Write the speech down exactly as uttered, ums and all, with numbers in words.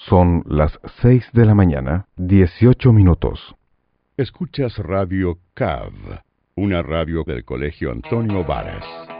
Son las seis de la mañana, dieciocho minutos. Escuchas Radio C A V, una radio del Colegio Antonio Varas.